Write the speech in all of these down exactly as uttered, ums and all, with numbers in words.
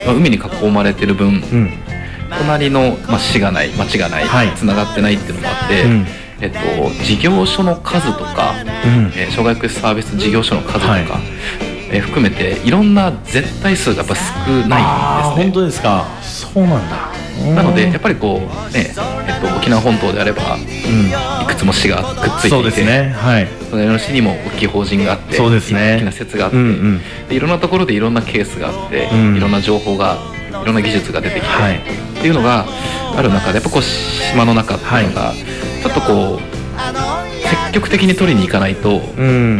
まあ、海に囲まれてる分、うん、隣の、まあ、市がない町がない、はい、つながってないっていうのもあって、うん、えっと、事業所の数とか、うんえー、障害福祉サービス事業所の数とか、はいえー、含めていろんな絶対数がやっぱ少ないんですね。 あ、本当ですか。そうなんだ。 なのでやっぱりこうね、えっと、沖縄本島であれば、うん、いくつも市がくっついていて、 そうですね、はい、 その市にも大きい法人があって、 そうですね、 大きな施設があって、うんうん、でいろんなところでいろんなケースがあって、うん、いろんな情報がいろんな技術が出てきて、はい、っていうのがある中でやっぱこう島の中っていうのが、はい、ちょっとこう積極的に取りに行かないと、うん、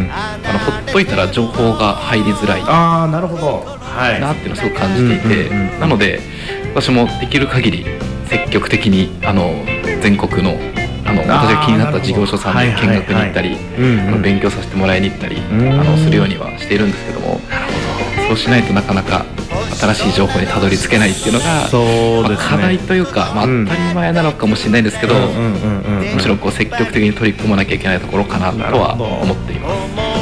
あのほっといたら情報が入りづらいあなるほど、はい、 なっていうのをすごく感じていて、うんうんうんうん、なので私もできる限り積極的にあの全国のあの私が気になった事業所さんに見学に行ったり、勉強させてもらいに行ったりあのするようにはしているんですけども、そうしないとなかなか新しい情報にたどり着けないっていうのがそうです、ねまあ、課題というか、まあ、当たり前なのかもしれないんですけど、むしろこう積極的に取り組まなきゃいけないところかなとは思っています。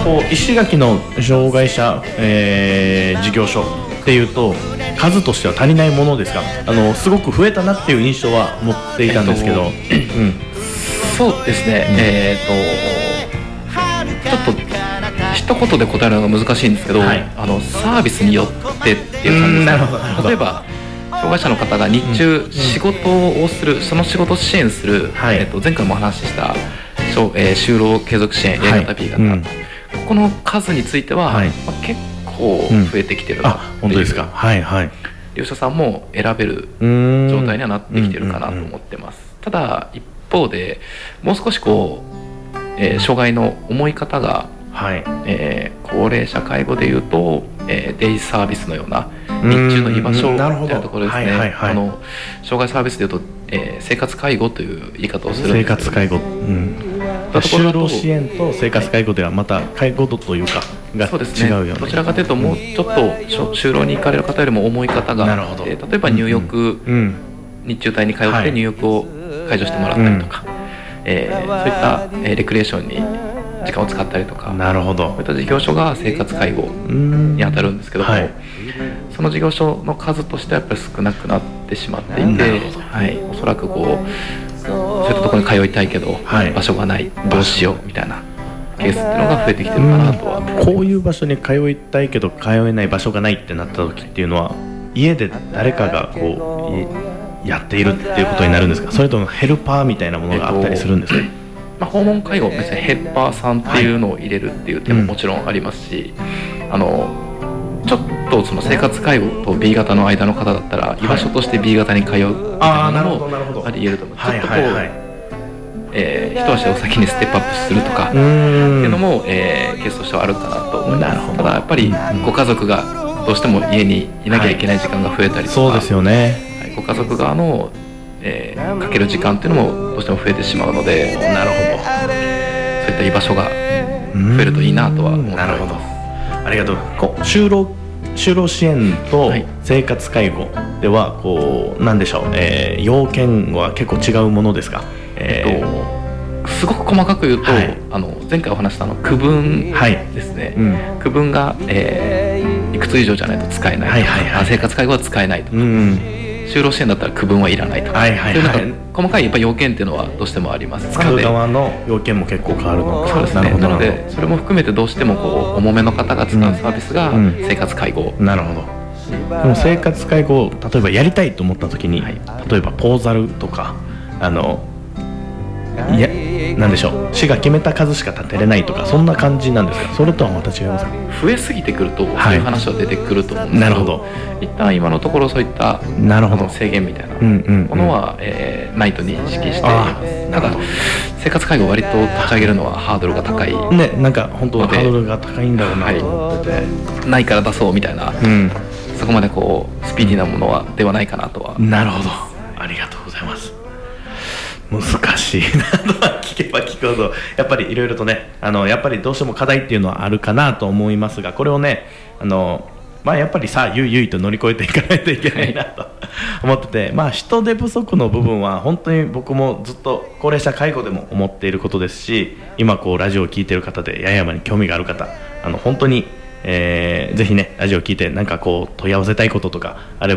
こう石垣の障害者、えー、事業所っていうと数としては足りないものですか。あのすごく増えたなっていう印象は持っていたんですけど、えっとうん、 そうですね、うん、えー、とちょっと一言で答えるのが難しいんですけど、はい、あのサービスによってっていう感じですね。例えば障害者の方が日中仕事をする、うん、その仕事を支援する、はいえー、と前回もお話しした、えー、就労継続支援 A 型 B 型、はいうん、ここの数については、はいまあ、結構増えてきてるなっていう、うん、 本当ですか。はいはい、 利用者さんも選べる状態にはなってきてるかなと思ってます。ただ一方でもう少しこう、えー、障害の重い方が、はいえー、高齢者介護でいうと、えー、デイサービスのような日中の居場所みたいなところですね。はいはいはい、あの障害サービスでいうと、えー、生活介護という言い方をするんですけど、 生活介護、うん、就労支援と生活介護ではまた介護度というかが違うよね。そうですね、 どちらかというともうちょっと就労に行かれる方よりも重い方が、えー、例えば入浴、うんうん、日中帯に通って入浴を介助してもらったりとか、はいえー、そういった、えー、レクリエーションに時間を使ったりとか、 なるほど、 そういった事業所が生活介護に当たるんですけども、はい、その事業所の数としてはやっぱり少なくなってしまっていて、はい、おそらくこうそういったところに通いたいけど、はい、場所がないどうしようみたいなケースっていうのが増えてきてるかなとは。 こういう場所に通いたいけど通えない場所がないってなった時っていうのは家で誰かがこうやっているっていうことになるんですか。それともヘルパーみたいなものがあったりするんですか。えっとまあ、訪問介護別にヘルパーさんっていうのを入れるっていう手ももちろんありますし、はいうん、あのちょっとその生活介護と B 型の間の方だったら居場所として B 型に通うみたいなのもあり得ると思う。ちょっとこう、はいはいはいえー、一足お先にステップアップするとかっていうのも、えー、ケースとしてはあるかなと思います。ただやっぱりご家族がどうしても家にいなきゃいけない時間が増えたりとか、はい、 そうですよね、 はい、ご家族側のえー、かける時間っていうのもどうしても増えてしまうので、なるほど、そういった居場所が増えるといいなとは思っております。なるほど、 ありがとう。こう就労就労支援と生活介護ではこうなんでしょう、えー、要件は結構違うものですか。えー、 えっとすごく細かく言うと、はい、あの前回お話したあの区分ですね、はいうん、区分が、えー、いくつ以上じゃないと使えないとか、はいはいはい、生活介護は使えないとか、うん就労支援だったら区分はいらないとか、はいはいはい、そういうなんか細かいやっぱ要件っていうのはどうしてもあります。 使う側の要件も結構変わるのか。 そうですね。なのでそれも含めてどうしてもこう重めの方が使うサービスが生活介護、 うんうん、なるほど。でも生活介護を例えばやりたいと思った時に、はい、例えばポーザルとかあのいやなんでしょう市が決めた数しか立てれないとかそんな感じなんですか。それとはまた違いますか。 増えすぎてくると、はい、そういう話は出てくると思うんですけど、なるほど、一旦今のところそういったなるほど制限みたいなものは、うんうんうんえー、ないと認識しています。ただ生活介護を割と立ち上げるのはハードルが高いね。なんか本当はハードルが高いんだろうなと思ってて、はい、 ないから出そうみたいな、うん、そこまでこうスピーディーなものはではないかなとは。 なるほど、ありがとうございます。難しいなとは聞けば聞くほどやっぱりいろいろとねあのやっぱりどうしても課題っていうのはあるかなと思いますが、これをねあのまあやっぱりさゆいゆいと乗り越えていかないといけないなと思ってて、まあ人手不足の部分は本当に僕もずっと高齢者介護でも思っていることですし、今こうラジオを聞いている方で八重山に興味がある方あの本当にえー、ぜひねラジオ聞いてなんかこう問い合わせたいこととかあれば